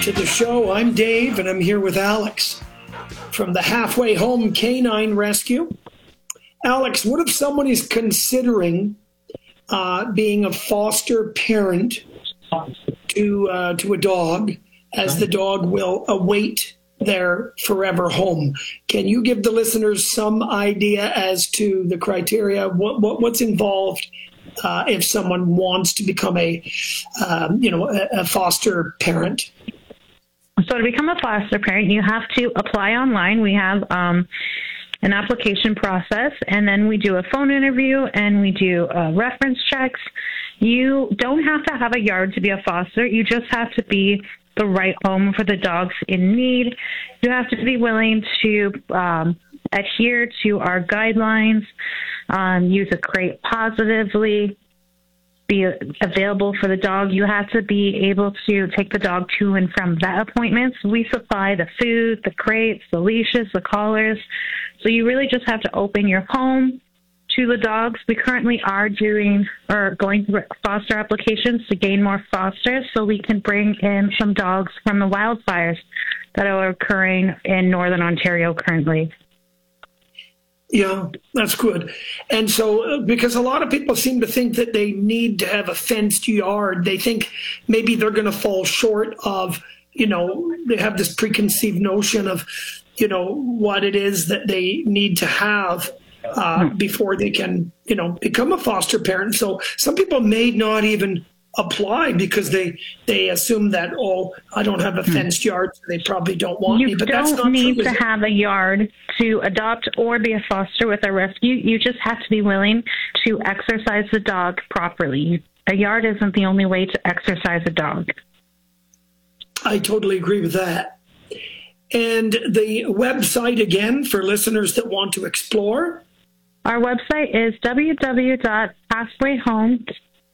to the show. I'm Dave, and I'm here with Alex from the Halfway Home Canine Rescue. Alex, what if someone is considering being a foster parent to a dog, as the dog will await their forever home? Can you give the listeners some idea as to the criteria? What's involved if someone wants to become a foster parent? So to become a foster parent, you have to apply online. We have an application process, and then we do a phone interview, and we do reference checks. You don't have to have a yard to be a foster. You just have to be the right home for the dogs in need. You have to be willing to adhere to our guidelines, use a crate positively, be available for the dog. You have to be able to take the dog to and from vet appointments. We supply the food, the crates, the leashes, the collars. So you really just have to open your home to the dogs. We currently are going through foster applications to gain more fosters so we can bring in some dogs from the wildfires that are occurring in Northern Ontario currently. Yeah, that's good. And so, because a lot of people seem to think that they need to have a fenced yard, they think maybe they're going to fall short of, they have this preconceived notion of, what it is that they need to have before they can, become a foster parent. So some people may not even apply because they assume that, I don't have a fenced yard, so they probably don't want me. But that's not true. You don't need to have a yard to adopt or be a foster with a rescue. You just have to be willing to exercise the dog properly. A yard isn't the only way to exercise a dog. I totally agree with that. And the website, again, for listeners that want to explore? Our website is www.halfwayhome,